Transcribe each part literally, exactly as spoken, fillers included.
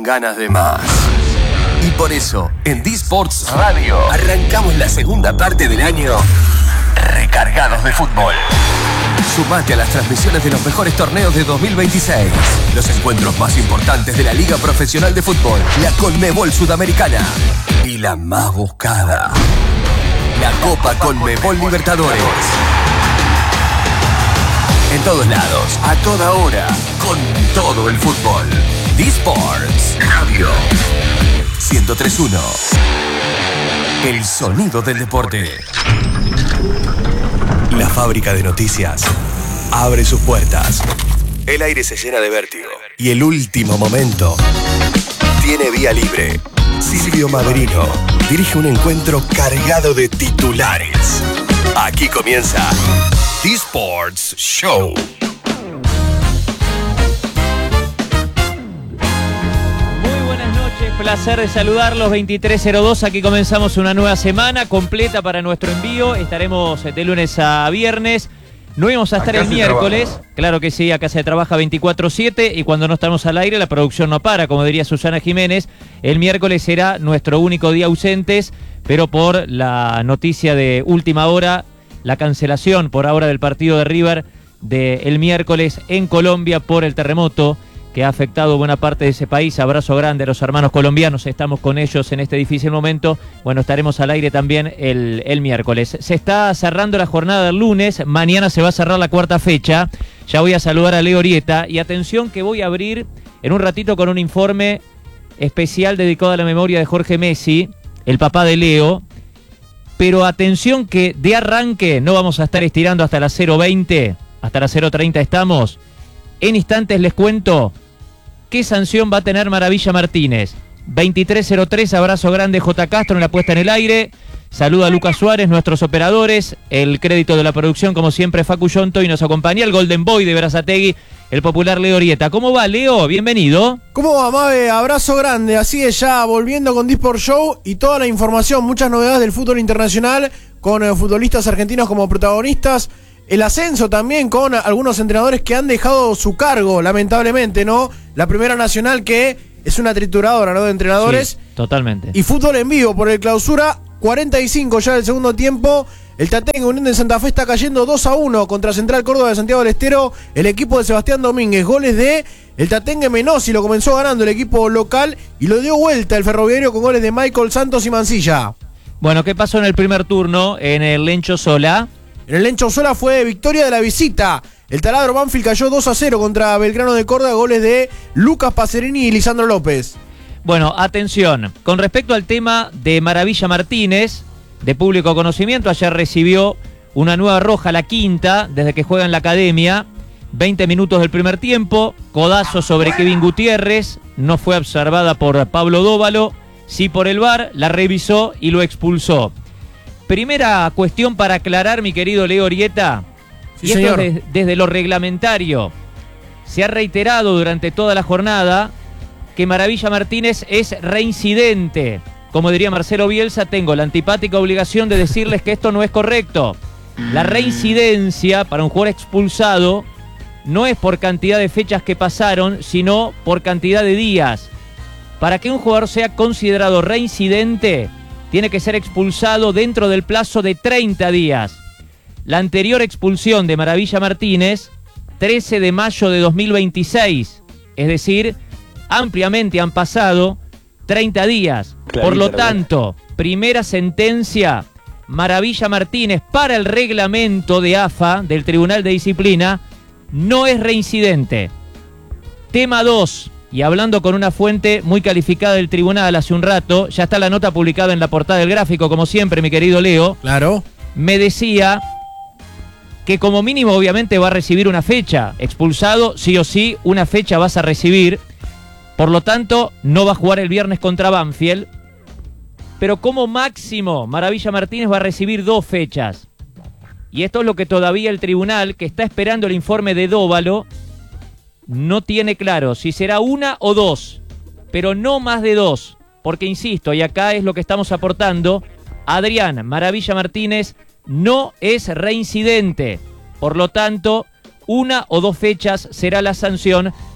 ganas de más. Y por eso, en D-Sports Radio, arrancamos la segunda parte del año recargados de fútbol. Sumate a las transmisiones de los mejores torneos de dos mil veintiséis. Los encuentros más importantes de la Liga Profesional de Fútbol, la Conmebol Sudamericana y la más buscada, la Copa Conmebol Libertadores. En todos lados, a toda hora, con todo el fútbol. D-Sports Radio ciento tres punto uno. El sonido del deporte. La fábrica de noticias abre sus puertas. El aire se llena de vértigo. Y el último momento tiene vía libre. Silvio Maverino dirige un encuentro cargado de titulares. Aquí comienza D-Sports Show. Placer de saludarlos, veintitrés cero dos, aquí comenzamos una nueva semana completa para nuestro envío, estaremos de lunes a viernes, no íbamos a estar acá el miércoles, trabaja. Claro que sí, acá se trabaja veinticuatro siete y cuando no estamos al aire la producción no para, como diría Susana Jiménez, el miércoles será nuestro único día ausentes, pero por la noticia de última hora, la cancelación por ahora del partido de River del miércoles en Colombia por el terremoto que ha afectado buena parte de ese país. Abrazo grande a los hermanos colombianos, estamos con ellos en este difícil momento. Bueno, estaremos al aire también el, el miércoles. Se está cerrando la jornada del lunes, mañana se va a cerrar la cuarta fecha. Ya voy a saludar a Leo Orieta y atención que voy a abrir en un ratito con un informe especial dedicado a la memoria de Jorge Messi, el papá de Leo. Pero atención que de arranque no vamos a estar estirando hasta las cero veinte, hasta las cero treinta estamos. En instantes les cuento qué sanción va a tener Maravilla Martínez. veintitrés cero tres, abrazo grande J. Castro en la puesta en el aire. Saluda a Lucas Suárez, nuestros operadores. El crédito de la producción, como siempre, Facu Yonto. Y nos acompaña el Golden Boy de Berazategui, el popular Leo Orieta. ¿Cómo va, Leo? Bienvenido. ¿Cómo va, Mabe? Abrazo grande. Así es, ya volviendo con D-Sports Show y toda la información, muchas novedades del fútbol internacional, con eh, futbolistas argentinos como protagonistas. El ascenso también con algunos entrenadores que han dejado su cargo, lamentablemente, ¿no? La Primera Nacional, que es una trituradora, ¿no?, de entrenadores. Sí, totalmente. Y fútbol en vivo por el clausura, cuarenta y cinco ya del segundo tiempo. El Tatengue Unión de Santa Fe está cayendo dos a uno contra Central Córdoba de Santiago del Estero. El equipo de Sebastián Domínguez, goles de el Tatengue Menossi, lo comenzó ganando el equipo local y lo dio vuelta el Ferroviario con goles de Michael Santos y Mancilla. Bueno, ¿qué pasó en el primer turno en el Lencho Sola? En el Lencho Sola fue victoria de la visita. El taladro Banfield cayó dos a cero contra Belgrano de Córdoba, goles de Lucas Pacerini y Lisandro López. Bueno, atención, con respecto al tema de Maravilla Martínez, de público conocimiento, ayer recibió una nueva roja, la quinta, desde que juega en la academia, veinte minutos del primer tiempo, codazo sobre Kevin Gutiérrez, no fue observada por Pablo Dóvalo, sí por el V A R, la revisó y lo expulsó. Primera cuestión para aclarar, mi querido Leo Orieta, sí, y esto señor. Es de, desde lo reglamentario. Se ha reiterado durante toda la jornada que Maravilla Martínez es reincidente. Como diría Marcelo Bielsa, tengo la antipática obligación de decirles que esto no es correcto. La reincidencia para un jugador expulsado no es por cantidad de fechas que pasaron, sino por cantidad de días. Para que un jugador sea considerado reincidente, tiene que ser expulsado dentro del plazo de treinta días. La anterior expulsión de Maravilla Martínez, trece de mayo de dos mil veintiséis, es decir, ampliamente han pasado treinta días. Clarita, por lo tanto, primera sentencia, Maravilla Martínez para el reglamento de A F A, del Tribunal de Disciplina, no es reincidente. Tema dos. Y hablando con una fuente muy calificada del tribunal hace un rato, ya está la nota publicada en la portada del Gráfico, como siempre, mi querido Leo. Claro. Me decía que como mínimo obviamente va a recibir una fecha. Expulsado, sí o sí, una fecha vas a recibir. Por lo tanto, no va a jugar el viernes contra Banfield. Pero como máximo, Maravilla Martínez va a recibir dos fechas. Y esto es lo que todavía el tribunal, que está esperando el informe de Dóvalo, no tiene claro si será una o dos, pero no más de dos, porque insisto, y acá es lo que estamos aportando, Adrián Maravilla Martínez no es reincidente, por lo tanto, una o dos fechas será la sanción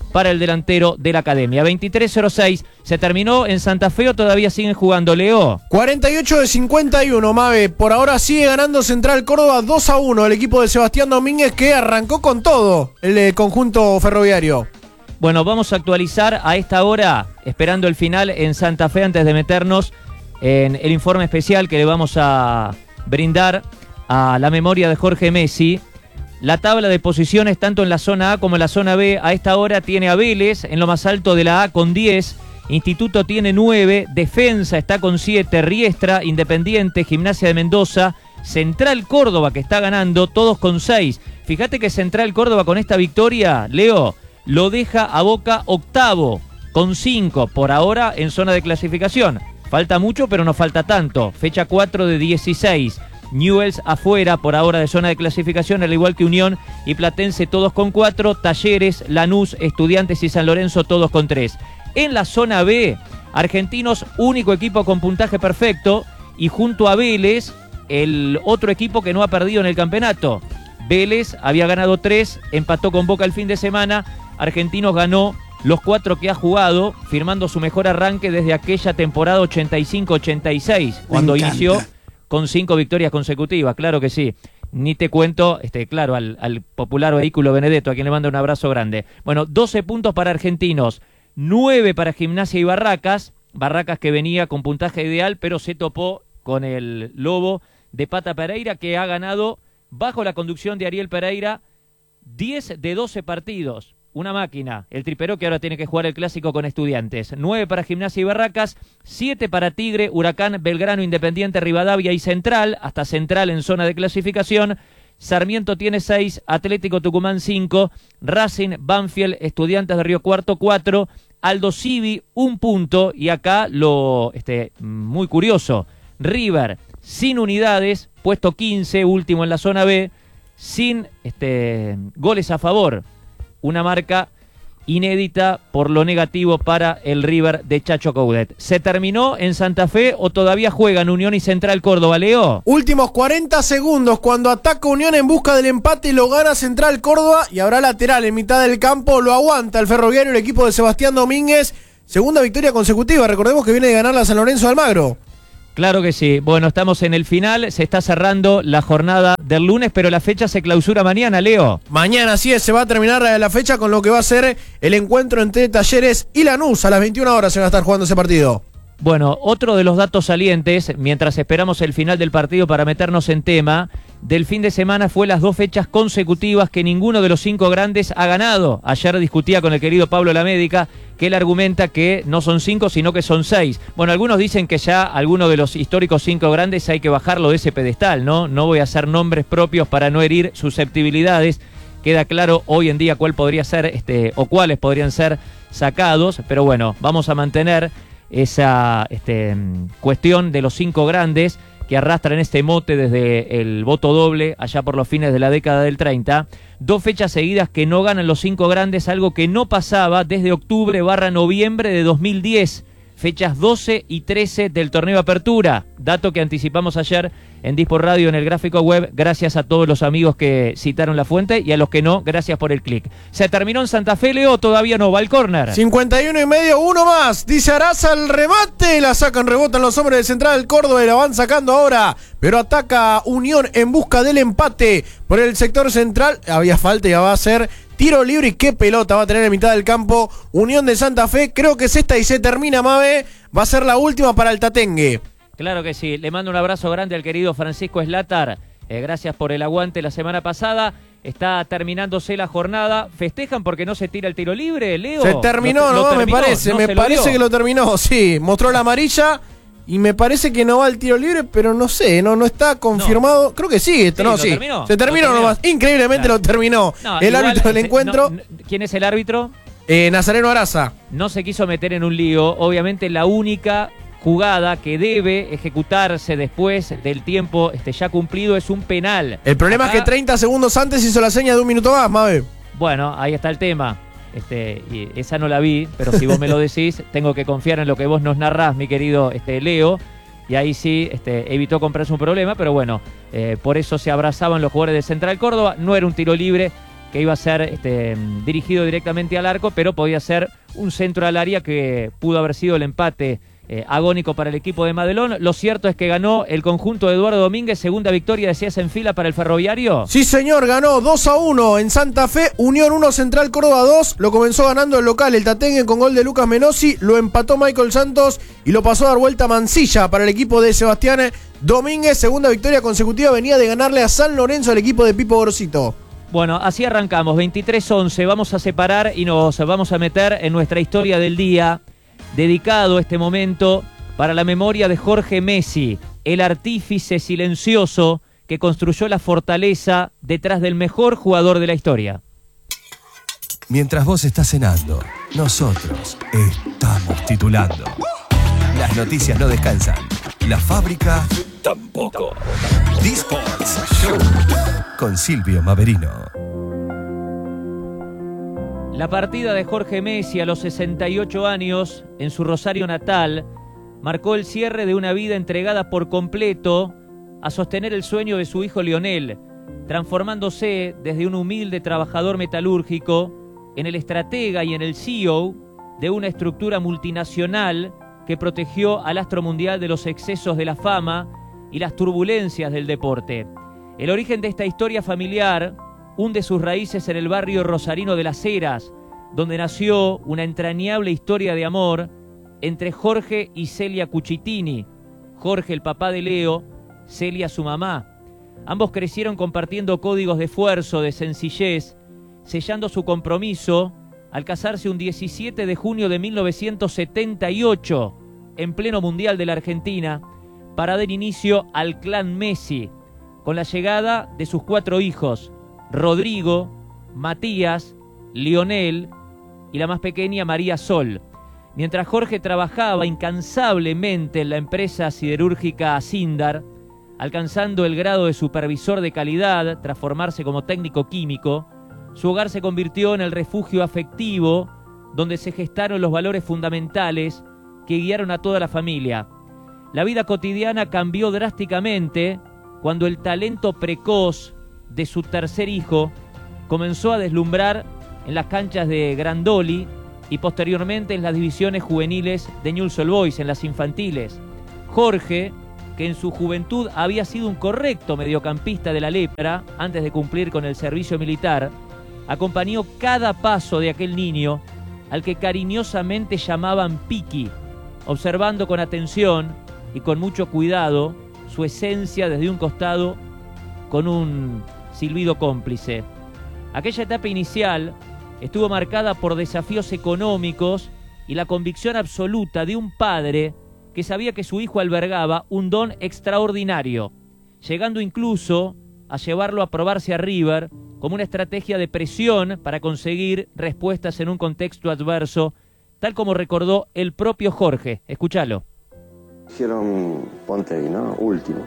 para el delantero de la Academia. veintitrés cero seis, ¿se terminó en Santa Fe o todavía siguen jugando, Leo? cuarenta y ocho de cincuenta y uno, Mabe. Por ahora sigue ganando Central Córdoba dos a uno el equipo de Sebastián Domínguez, que arrancó con todo el eh, conjunto ferroviario. Bueno, vamos a actualizar a esta hora, esperando el final en Santa Fe, antes de meternos en el informe especial que le vamos a brindar a la memoria de Jorge Messi. La tabla de posiciones, tanto en la zona A como en la zona B, a esta hora tiene a Vélez en lo más alto de la A con diez, Instituto tiene nueve, Defensa está con siete, Riestra, Independiente, Gimnasia de Mendoza, Central Córdoba, que está ganando, todos con seis. Fíjate que Central Córdoba con esta victoria, Leo, lo deja a Boca octavo, con cinco, por ahora en zona de clasificación. Falta mucho, pero no falta tanto. Fecha cuatro de dieciséis. Newell's afuera por ahora de zona de clasificación, al igual que Unión y Platense, todos con cuatro. Talleres, Lanús, Estudiantes y San Lorenzo, todos con tres. En la zona B, Argentinos, único equipo con puntaje perfecto, y junto a Vélez, el otro equipo que no ha perdido en el campeonato. Vélez había ganado tres, empató con Boca el fin de semana. Argentinos ganó los cuatro que ha jugado, firmando su mejor arranque desde aquella temporada ochenta y cinco ochenta y seis, cuando inició con cinco victorias consecutivas, claro que sí. Ni te cuento, este, claro, al, al popular vehículo Benedetto, a quien le mando un abrazo grande. Bueno, doce puntos para Argentinos, nueve para Gimnasia y Barracas. Barracas que venía con puntaje ideal, pero se topó con el Lobo de Pata Pereira, que ha ganado, bajo la conducción de Ariel Pereira, diez de doce partidos. Una máquina, el triperó, que ahora tiene que jugar el clásico con Estudiantes. nueve para Gimnasia y Barracas, siete para Tigre, Huracán, Belgrano, Independiente, Rivadavia y Central, hasta Central en zona de clasificación. Sarmiento tiene seis, Atlético Tucumán cinco, Racing, Banfield, Estudiantes de Río Cuarto cuatro, Aldo Civi un punto, y acá lo este, muy curioso, River sin unidades, puesto quince, último en la zona B, sin este, goles a favor. Una marca inédita por lo negativo para el River de Chacho Coudet. ¿Se terminó en Santa Fe o todavía juegan Unión y Central Córdoba, Leo? Últimos cuarenta segundos, cuando ataca Unión en busca del empate, lo gana Central Córdoba y habrá lateral en mitad del campo. Lo aguanta el Ferroviario, el equipo de Sebastián Domínguez. Segunda victoria consecutiva, recordemos que viene de ganar la San Lorenzo de Almagro. Claro que sí. Bueno, estamos en el final, se está cerrando la jornada del lunes, pero la fecha se clausura mañana, Leo. Mañana, así es, se va a terminar la fecha con lo que va a ser el encuentro entre Talleres y Lanús. A las veintiuna horas se va a estar jugando ese partido. Bueno, otro de los datos salientes, mientras esperamos el final del partido para meternos en tema, del fin de semana fue las dos fechas consecutivas que ninguno de los cinco grandes ha ganado. Ayer discutía con el querido Pablo Lamédica, que él argumenta que no son cinco, sino que son seis. Bueno, algunos dicen que ya alguno de los históricos cinco grandes hay que bajarlo de ese pedestal, ¿no? No voy a hacer nombres propios para no herir susceptibilidades. Queda claro hoy en día cuál podría ser, este, o cuáles podrían ser sacados, pero bueno, vamos a mantener esa este, cuestión de los cinco grandes que arrastran este mote desde el voto doble allá por los fines de la década del treinta. Dos fechas seguidas que no ganan los cinco grandes, algo que no pasaba desde octubre barra noviembre de dos mil diez. Fechas doce y trece del torneo Apertura, dato que anticipamos ayer en Dispor Radio en el gráfico web, gracias a todos los amigos que citaron la fuente y a los que no, gracias por el clic. ¿Se terminó en Santa Fe, Leo? Todavía no, va el córner. cincuenta y uno y medio, uno más, dice Araza el remate, la sacan, rebotan los hombres de Central Córdoba y la van sacando ahora, pero ataca Unión en busca del empate por el sector central. Había falta y va a ser tiro libre, y qué pelota va a tener en mitad del campo Unión de Santa Fe. Creo que es esta y se termina, Mabe. Va a ser la última para el Tatengue. Claro que sí. Le mando un abrazo grande al querido Francisco Slatar. Eh, gracias por el aguante la semana pasada. Está terminándose la jornada. ¿Festejan porque no se tira el tiro libre, Leo? Se terminó, lo, ¿no? lo me parece, no me parece que lo terminó, sí. Mostró la amarilla y me parece que no va el tiro libre, pero no sé, no, no está confirmado. No. Creo que sí, esto, sí, no, sí. Terminó. Se terminó, terminó nomás. Increíblemente claro. Lo terminó. No, el igual, árbitro del ese, encuentro. No, ¿Quién es el árbitro? Eh, Nazareno Araza. No se quiso meter en un lío. Obviamente la única jugada que debe ejecutarse después del tiempo este, ya cumplido es un penal. El problema Acá, es que treinta segundos antes hizo la seña de un minuto más, Mabe. Bueno, ahí está el tema. Este, y esa no la vi, pero si vos me lo decís, tengo que confiar en lo que vos nos narrás, mi querido este, Leo. Y ahí sí este, evitó comprarse un problema, pero bueno, eh, por eso se abrazaban los jugadores de Central Córdoba. No era un tiro libre que iba a ser este, dirigido directamente al arco, pero podía ser un centro al área que pudo haber sido el empate Eh, agónico para el equipo de Madelón. Lo cierto es que ganó el conjunto de Eduardo Domínguez, segunda victoria, decías, en fila para el Ferroviario. Sí, señor, ganó dos a uno en Santa Fe, Unión uno, Central Córdoba dos, lo comenzó ganando el local, el Tatengue, con gol de Lucas Menossi, lo empató Michael Santos y lo pasó a dar vuelta Mansilla para el equipo de Sebastián Domínguez, segunda victoria consecutiva, venía de ganarle a San Lorenzo al equipo de Pipo Gorosito. Bueno, así arrancamos, veintitrés once, vamos a separar y nos vamos a meter en nuestra historia del día, dedicado este momento para la memoria de Jorge Messi, el artífice silencioso que construyó la fortaleza detrás del mejor jugador de la historia. Mientras vos estás cenando, nosotros estamos titulando. Las noticias no descansan, la fábrica tampoco. D-Sports Show con Silvio Maverino. La partida de Jorge Messi a los sesenta y ocho años en su Rosario natal marcó el cierre de una vida entregada por completo a sostener el sueño de su hijo Lionel, transformándose desde un humilde trabajador metalúrgico en el estratega y en el C E O de una estructura multinacional que protegió al astro mundial de los excesos de la fama y las turbulencias del deporte. El origen de esta historia familiar hunde sus raíces en el barrio rosarino de Las Heras, donde nació una entrañable historia de amor entre Jorge y Celia Cucitini. Jorge, el papá de Leo, Celia, su mamá. Ambos crecieron compartiendo códigos de esfuerzo, de sencillez, sellando su compromiso al casarse un diecisiete de junio de mil novecientos setenta y ocho, en pleno Mundial de la Argentina, para dar inicio al clan Messi, con la llegada de sus cuatro hijos, Rodrigo, Matías, Lionel y la más pequeña María Sol. Mientras Jorge trabajaba incansablemente en la empresa siderúrgica Sindar, alcanzando el grado de supervisor de calidad tras formarse como técnico químico, su hogar se convirtió en el refugio afectivo donde se gestaron los valores fundamentales que guiaron a toda la familia. La vida cotidiana cambió drásticamente cuando el talento precoz de su tercer hijo comenzó a deslumbrar en las canchas de Grandoli y posteriormente en las divisiones juveniles de Newell's Old Boys, en las infantiles. Jorge, que en su juventud había sido un correcto mediocampista de la Lepra antes de cumplir con el servicio militar, acompañó cada paso de aquel niño al que cariñosamente llamaban Piqui, observando con atención y con mucho cuidado su esencia desde un costado con un silbido cómplice. Aquella etapa inicial estuvo marcada por desafíos económicos y la convicción absoluta de un padre que sabía que su hijo albergaba un don extraordinario, llegando incluso a llevarlo a probarse a River como una estrategia de presión para conseguir respuestas en un contexto adverso, tal como recordó el propio Jorge. Escúchalo. Dijeron, ponte ahí, ¿no? Último.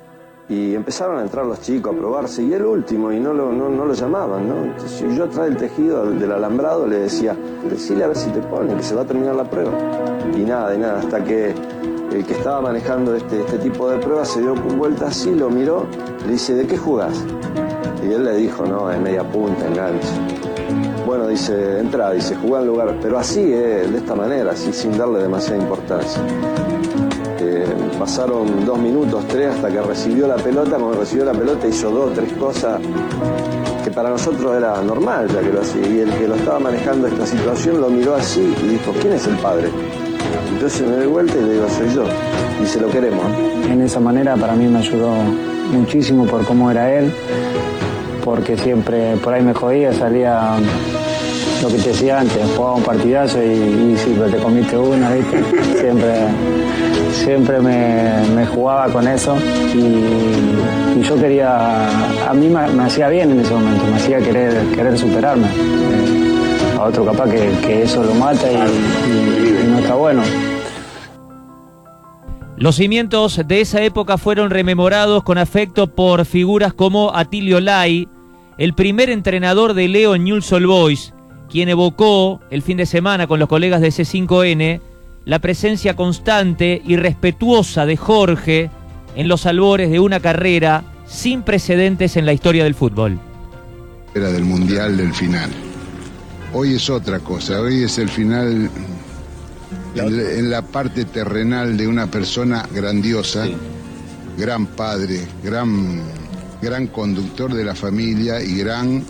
Y empezaron a entrar los chicos a probarse, y el último, y no lo, no, no lo llamaban, ¿no? Entonces yo atrás del tejido del alambrado le decía, decile a ver si te ponen, que se va a terminar la prueba. Y nada, y nada, hasta que el que estaba manejando este, este tipo de pruebas se dio vuelta así, lo miró, le dice, ¿de qué jugás? Y él le dijo, no, es media punta, enganche. Bueno, dice, entra, dice, jugá en lugar, pero así, eh, de esta manera, así, sin darle demasiada importancia. Eh, pasaron dos minutos, tres, hasta que recibió la pelota. Cuando recibió la pelota hizo dos, tres cosas que para nosotros era normal, ya que lo hacía. Y el que lo estaba manejando esta situación lo miró así y dijo, ¿quién es el padre? Entonces me doy vuelta y le digo, soy yo. Y se lo queremos. En esa manera para mí me ayudó muchísimo por cómo era él, porque siempre por ahí me jodía, salía lo que te decía antes, jugaba un partidazo y, y sí, pero te comiste una, ¿viste? Siempre, siempre me, me jugaba con eso y, y yo quería, a mí me, me hacía bien en ese momento, me hacía querer, querer superarme. Eh, a otro capaz que, que eso lo mata y, y, y no está bueno. Los cimientos de esa época fueron rememorados con afecto por figuras como Atilio Lai, el primer entrenador de Leo en Newell's Old Boys, quien evocó el fin de semana con los colegas de C cinco N la presencia constante y respetuosa de Jorge en los albores de una carrera sin precedentes en la historia del fútbol. era del Mundial del final. Hoy es otra cosa, hoy es el final en, en la parte terrenal de una persona grandiosa, sí. Gran padre, gran, gran conductor de la familia y gran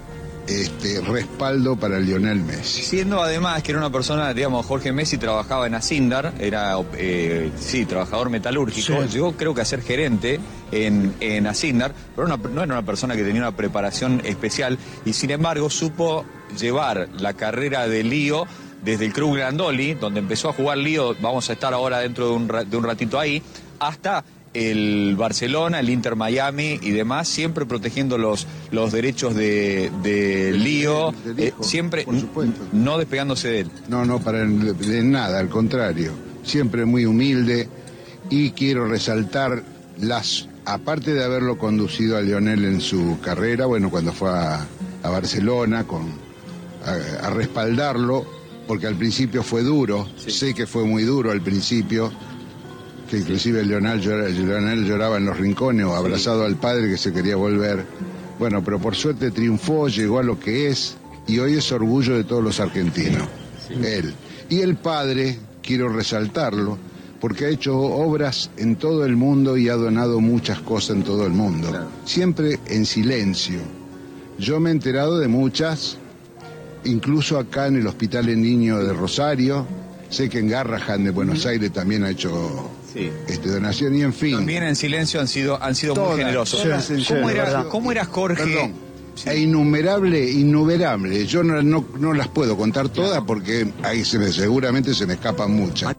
este, respaldo para Lionel Messi. Siendo además que era una persona, digamos, Jorge Messi trabajaba en Asindar, era, eh, sí, trabajador metalúrgico, sí. Llegó creo que a ser gerente en, en Asindar, pero una, no era una persona que tenía una preparación especial y sin embargo supo llevar la carrera de Lío desde el Club Grandoli, donde empezó a jugar Lío, vamos a estar ahora dentro de un, de un ratito ahí, hasta el Barcelona, el Inter Miami y demás, siempre protegiendo los, los derechos de, de Lío, eh, siempre no despegándose de él. No, no, para de nada, al contrario, siempre muy humilde y quiero resaltar las, aparte de haberlo conducido a Lionel en su carrera, bueno, cuando fue a, a Barcelona con, a, a respaldarlo, porque al principio fue duro, sí. Sé que fue muy duro al principio, que inclusive Lionel lloraba, Lionel lloraba en los rincones o abrazado sí. al padre que se quería volver. Bueno, pero por suerte triunfó, llegó a lo que es y hoy es orgullo de todos los argentinos, sí. Él. Y el padre, quiero resaltarlo, porque ha hecho obras en todo el mundo y ha donado muchas cosas en todo el mundo, claro. Siempre en silencio. Yo me he enterado de muchas, incluso acá en el Hospital de Niños de Rosario, sé que en Garrahan de Buenos Aires también ha hecho sí. este, donación y en fin. También en silencio han sido, han sido todas, muy generosos. Todas, ¿Cómo, era, ¿Cómo era Jorge? Perdón, sí. E innumerable, innumerable. Yo no, no, no las puedo contar todas porque ahí se me, seguramente se me escapan muchas.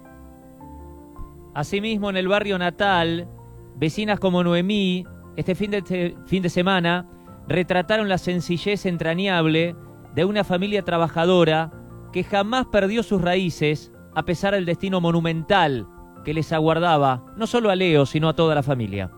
Asimismo, en el barrio natal, vecinas como Noemí, este fin de, este fin de semana, retrataron la sencillez entrañable de una familia trabajadora que jamás perdió sus raíces a pesar del destino monumental que les aguardaba, no solo a Leo, sino a toda la familia.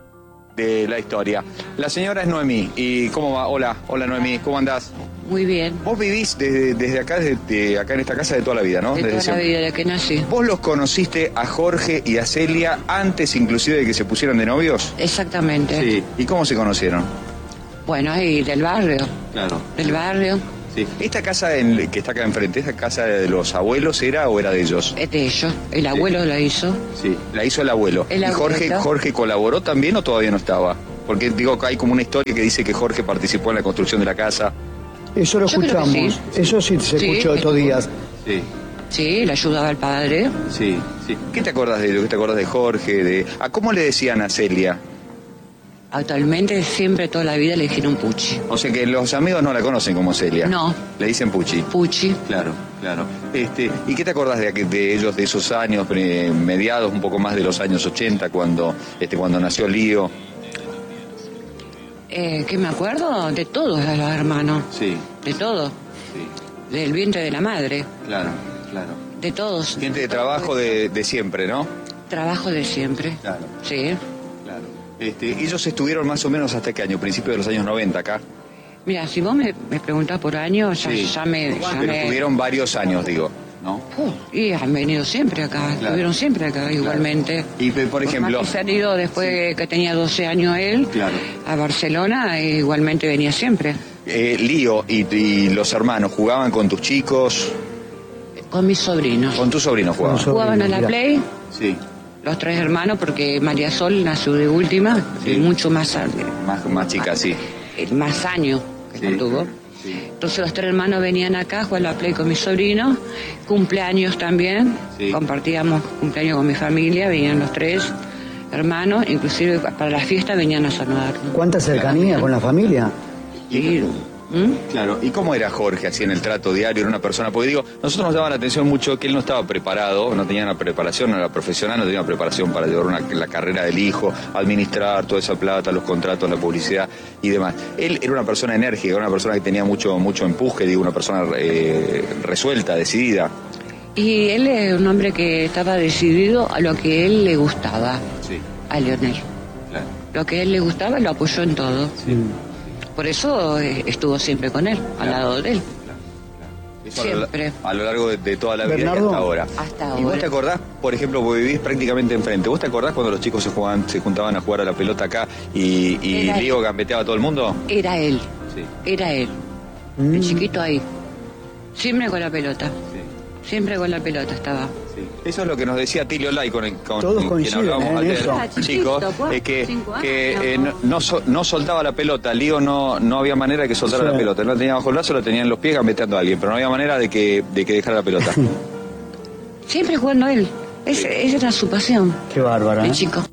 De la historia. La señora es Noemí. ¿Y cómo va? Hola, hola Noemí, ¿cómo andás? Muy bien. Vos vivís desde, desde acá, desde acá en esta casa de toda la vida, ¿no? De desde toda siempre. la vida, de que nací. ¿Vos los conociste a Jorge y a Celia antes inclusive de que se pusieran de novios? Exactamente. Sí. ¿Y cómo se conocieron? Bueno, ahí del barrio. Claro. Del barrio. Sí. ¿Esta casa en, que está acá enfrente, esta casa de los abuelos era o era de ellos? Es de ellos. El abuelo sí. la hizo. Sí, la hizo el abuelo. El ¿Y Jorge, Jorge colaboró también o todavía no estaba? Porque digo que hay como una historia que dice que Jorge participó en la construcción de la casa. Eso lo Yo escuchamos. Sí. Eso sí se sí, escuchó estos días. Sí. Sí, le ayudaba al padre. Sí, sí. ¿Qué te acordás de ello? ¿Qué te acordás de Jorge? De... ¿A cómo le decían a Celia? Actualmente siempre toda la vida le dijeron Puchi. O sea que los amigos no la conocen como Celia. No. Le dicen Puchi. Puchi. Claro, claro. Este, ¿y qué te acordás de, de ellos, de esos años, eh, mediados, un poco más de los años ochenta, cuando, este, cuando nació Lío? Eh, ¿Qué me acuerdo? De todos los hermanos. Sí. De todo. Sí. Del vientre de la madre. Claro, claro. De todos. Gente de trabajo de, de siempre, ¿no? Trabajo de siempre. Claro. Sí. Claro. Este, ellos estuvieron más o menos hasta qué año, principio de los años noventa acá. Mira, si vos me, me preguntás por años, ya, sí. ya me... Ya Pero me... estuvieron varios años, digo, ¿no? Uh, y han venido siempre acá, claro. Estuvieron siempre acá, claro. Igualmente. Y por ejemplo... Por más que se han ido después sí. que tenía doce años él, claro. a Barcelona, e igualmente venía siempre. Eh, Lío y, y los hermanos, ¿jugaban con tus chicos? Con mis sobrinos. ¿Con tus sobrinos jugaban? Jugaban a la mira. Play. Sí. Los tres hermanos, porque María Sol nació de última, sí. mucho más, más más chica, sí. Más años que sí. no tuvo. Sí. Entonces los tres hermanos venían acá a jugar la Play con mis sobrinos, cumpleaños también, sí. compartíamos cumpleaños con mi familia, venían los tres hermanos, inclusive para la fiesta venían a saludar. ¿Cuánta cercanía con la familia? Sí. ¿Mm? Claro, ¿y cómo era Jorge así en el trato diario? Era una persona, porque digo, nosotros nos daba la atención mucho que él no estaba preparado, no tenía una preparación, no era profesional, no tenía una preparación para llevar una, la carrera del hijo, administrar toda esa plata, los contratos, la publicidad y demás. Él era una persona enérgica, una persona que tenía mucho, mucho empuje, digo, una persona eh, resuelta, decidida. Y él es un hombre que estaba decidido a lo que él le gustaba, sí. a Lionel. Claro. Lo que a él le gustaba lo apoyó en todo. Sí. Por eso eh, estuvo siempre con él, claro. al lado de él. Claro, claro. Eso siempre. A lo, a lo largo de, de toda la vida Bernardo, y hasta ahora. Hasta ahora. ¿Y vos te acordás, por ejemplo, vos vivís prácticamente enfrente, ¿vos te acordás cuando los chicos se jugaban, se juntaban a jugar a la pelota acá y, y Lío gambeteaba a todo el mundo? Era él. Sí. Era él. Mm. El chiquito ahí. Siempre con la pelota. Siempre con la pelota estaba. Sí. Eso es lo que nos decía Tilio Lai, con, el, con Todos quien coinciden hablábamos en antes, eso. chicos, es que, que eh, no, no, so- no soltaba la pelota. Lío no, no había manera de que soltara Sí. la pelota. No tenía bajo el brazo, lo tenía en los pies gambeteando a alguien, pero no había manera de que, de que dejara la pelota. Siempre jugando él. Es, esa era su pasión. Qué bárbara. El ¿eh? chico.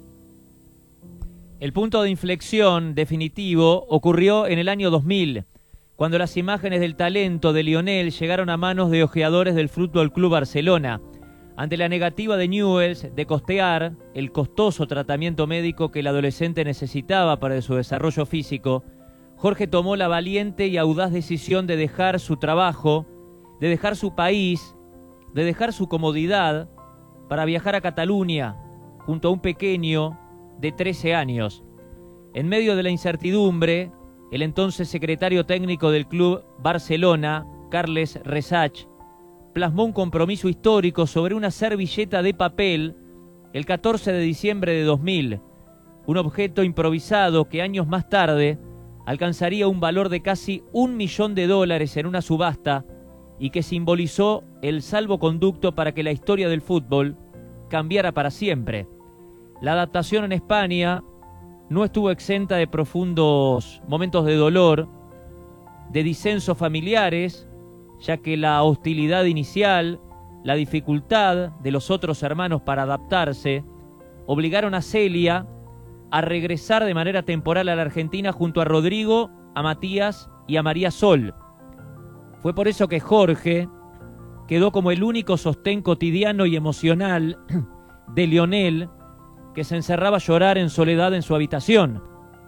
El punto de inflexión definitivo ocurrió en el año dos mil, cuando las imágenes del talento de Lionel llegaron a manos de ojeadores del Fútbol Club Barcelona. Ante la negativa de Newell's de costear el costoso tratamiento médico que el adolescente necesitaba para su desarrollo físico, Jorge tomó la valiente y audaz decisión de dejar su trabajo, de dejar su país, de dejar su comodidad para viajar a Cataluña junto a un pequeño de trece años. En medio de la incertidumbre, el entonces secretario técnico del Club Barcelona, Carles Resach, plasmó un compromiso histórico sobre una servilleta de papel el catorce de diciembre de dos mil, un objeto improvisado que años más tarde alcanzaría un valor de casi un millón de dólares en una subasta y que simbolizó el salvoconducto para que la historia del fútbol cambiara para siempre. La adaptación en España no estuvo exenta de profundos momentos de dolor, de disensos familiares, ya que la hostilidad inicial, la dificultad de los otros hermanos para adaptarse, obligaron a Celia a regresar de manera temporal a la Argentina junto a Rodrigo, a Matías y a María Sol. Fue por eso que Jorge quedó como el único sostén cotidiano y emocional de Lionel, que se encerraba a llorar en soledad en su habitación,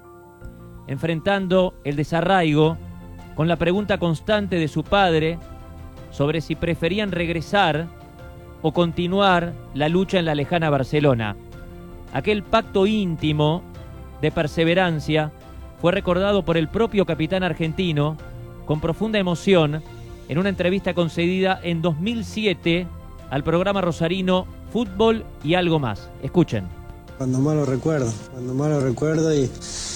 enfrentando el desarraigo con la pregunta constante de su padre sobre si preferían regresar o continuar la lucha en la lejana Barcelona. Aquel pacto íntimo de perseverancia fue recordado por el propio capitán argentino con profunda emoción en una entrevista concedida en dos mil siete al programa rosarino Fútbol y Algo Más. Escuchen. Cuando más lo recuerdo, cuando más lo recuerdo y,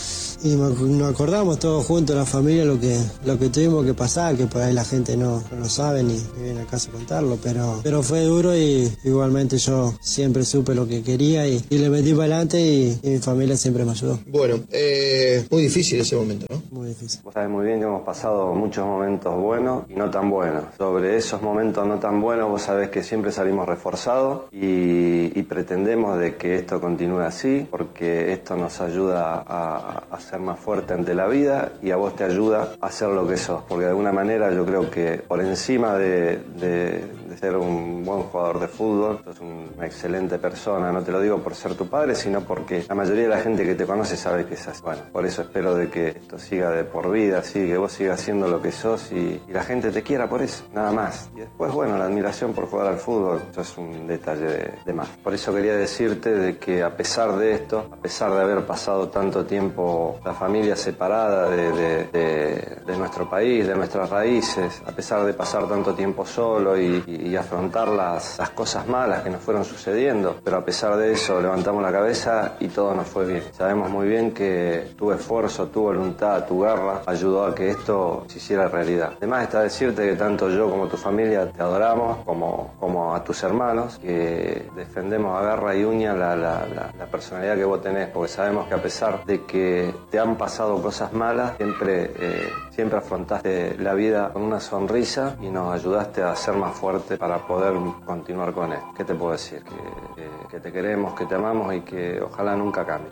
y nos acordamos todos juntos, la familia, lo que lo que tuvimos que pasar, que por ahí la gente no, no lo sabe ni, ni viene a casa a contarlo, pero, pero fue duro y igualmente yo siempre supe lo que quería y, y le metí para adelante y, y mi familia siempre me ayudó. Bueno, eh, muy difícil ese momento, ¿no? Muy difícil. Vos sabés muy bien que hemos pasado muchos momentos buenos y no tan buenos. Sobre esos momentos no tan buenos vos sabés que siempre salimos reforzados y, y pretendemos de que esto continúe así, porque esto nos ayuda a, a ser más fuerte ante la vida y a vos te ayuda a ser lo que sos, porque de alguna manera yo creo que por encima de, de, de ser un buen jugador de fútbol, sos una excelente persona. No te lo digo por ser tu padre, sino porque la mayoría de la gente que te conoce sabe que es así. Bueno, por eso espero de que esto siga de por vida, así que vos sigas siendo lo que sos y, y la gente te quiera por eso, nada más. Y después, bueno, la admiración por jugar al fútbol, eso es un detalle de, de más. Por eso quería decirte de que a pesar de esto, a pesar de haber pasado tanto tiempo la familia separada de, de, de, de nuestro país, de nuestras raíces, a pesar de pasar tanto tiempo solo y, y, y afrontar las, las cosas malas que nos fueron sucediendo, pero a pesar de eso levantamos la cabeza y todo nos fue bien. Sabemos muy bien que tu esfuerzo, tu voluntad, tu garra ayudó a que esto se hiciera realidad. Además está decirte que tanto yo como tu familia te adoramos, como, como a tus hermanos, que defendemos a garra y uña la, la, la, la personalidad que vos tenés, porque sabemos que a pesar de que te han pasado cosas malas, siempre, eh, siempre afrontaste la vida con una sonrisa y nos ayudaste a ser más fuerte para poder continuar con él. ¿Qué te puedo decir? Que, que, que te queremos, que te amamos y que ojalá nunca cambie.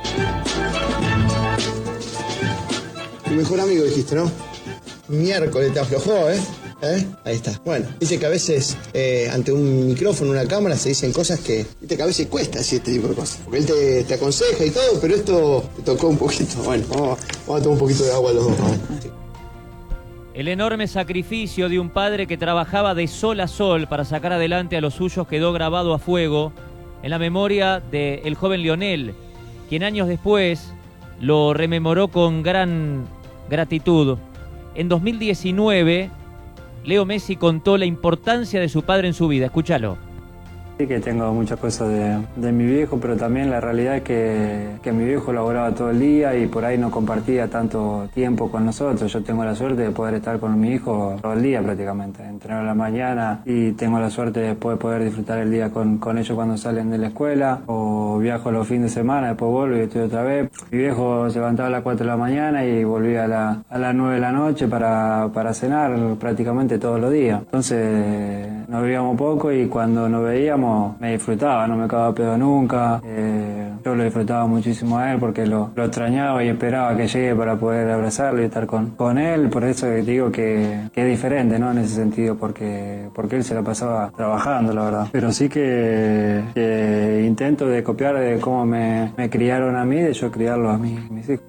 Tu mejor amigo dijiste, ¿no? Miércoles te aflojó, ¿eh? ¿Eh? Ahí está. Bueno, dice que a veces eh, ante un micrófono, una cámara, se dicen cosas que, viste, que a veces cuesta decir este tipo de cosas. Porque él te, te aconseja y todo, pero esto te tocó un poquito. Bueno, vamos, vamos a tomar un poquito de agua los dos. ¿eh? El enorme sacrificio de un padre que trabajaba de sol a sol para sacar adelante a los suyos quedó grabado a fuego en la memoria del joven Lionel, quien años después lo rememoró con gran gratitud. En dos mil diecinueve, Leo Messi contó la importancia de su padre en su vida. Escúchalo. Sí que tengo muchas cosas de, de mi viejo, pero también la realidad es que, que mi viejo laboraba todo el día y por ahí no compartía tanto tiempo con nosotros. Yo tengo la suerte de poder estar con mi hijo todo el día prácticamente, entrenar a la mañana y tengo la suerte de después poder disfrutar el día con, con ellos cuando salen de la escuela o viajo los fines de semana, después vuelvo y estoy otra vez. Mi viejo se levantaba a las cuatro de la mañana y volvía a, la, a las nueve de la noche para, para cenar prácticamente todos los días. Entonces nos veíamos poco y cuando nos veíamos me disfrutaba, no me cagaba pedo nunca. Eh, yo lo disfrutaba muchísimo a él porque lo, lo extrañaba y esperaba que llegue para poder abrazarlo y estar con, con él. Por eso te digo que, que es diferente, ¿no? En ese sentido, porque, porque él se la pasaba trabajando, la verdad. Pero sí que, que intento de copiar de cómo me, me criaron a mí, de yo criarlo a mí, mis hijos.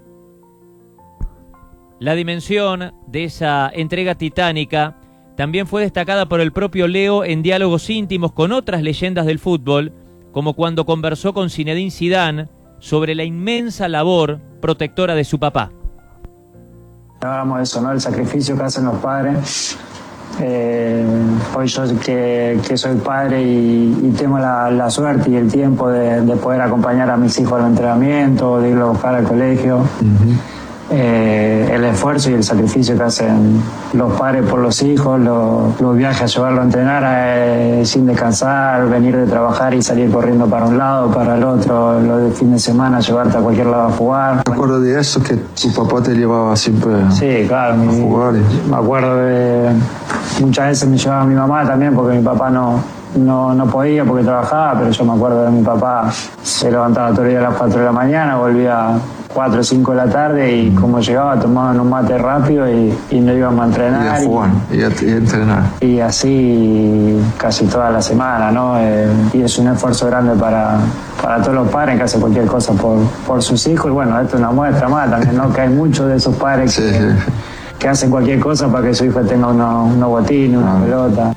La dimensión de esa entrega titánica también fue destacada por el propio Leo en diálogos íntimos con otras leyendas del fútbol, como cuando conversó con Zinedine Zidane sobre la inmensa labor protectora de su papá. Hablábamos de eso, ¿no? El sacrificio que hacen los padres. Eh, hoy yo que, que soy padre y, y tengo la, la suerte y el tiempo de, de poder acompañar a mis hijos al entrenamiento, de irlo a buscar al colegio. Uh-huh. Eh, el esfuerzo y el sacrificio que hacen los padres por los hijos, los, los viajes a llevarlo a entrenar eh, sin descansar, venir de trabajar y salir corriendo para un lado, para el otro, los de fin de semana llevarte a cualquier lado a jugar. ¿Te acuerdas de eso que tu papá te llevaba siempre sí, claro, a mi, jugar? Y... Me acuerdo de muchas veces me llevaba mi mamá también porque mi papá no No, no podía porque trabajaba, pero yo me acuerdo de mi papá, se levantaba todo el día a las cuatro de la mañana, volvía cuatro o cinco de la tarde y como llegaba tomaban un mate rápido y, y no íbamos a entrenar. Y a jugar, y, y, a, y a entrenar. Y así casi toda la semana, ¿no? Eh, y es un esfuerzo grande para, para todos los padres que hacen cualquier cosa por, por sus hijos. Y bueno, esto es una muestra más también, ¿no? Que hay muchos de esos padres sí, que, sí. que hacen cualquier cosa para que su hijo tenga unos uno botines, una ah. pelota.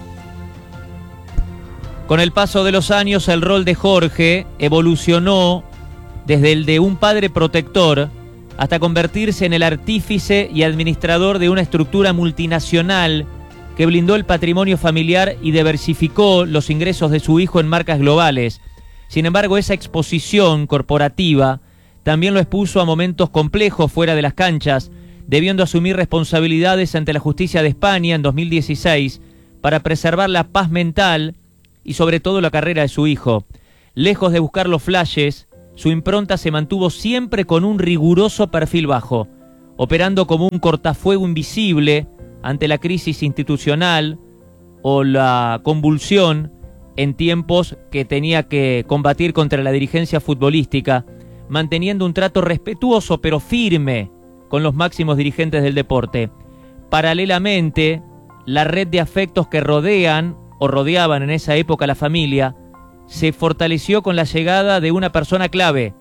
Con el paso de los años, el rol de Jorge evolucionó desde el de un padre protector hasta convertirse en el artífice y administrador de una estructura multinacional que blindó el patrimonio familiar y diversificó los ingresos de su hijo en marcas globales. Sin embargo, esa exposición corporativa también lo expuso a momentos complejos fuera de las canchas, debiendo asumir responsabilidades ante la justicia de España en dos mil dieciséis para preservar la paz mental y sobre todo la carrera de su hijo. Lejos de buscar los flashes, su impronta se mantuvo siempre con un riguroso perfil bajo, operando como un cortafuego invisible ante la crisis institucional o la convulsión en tiempos que tenía que combatir contra la dirigencia futbolística, manteniendo un trato respetuoso pero firme con los máximos dirigentes del deporte. Paralelamente, la red de afectos que rodean o rodeaban en esa época la familia, se fortaleció con la llegada de una persona clave,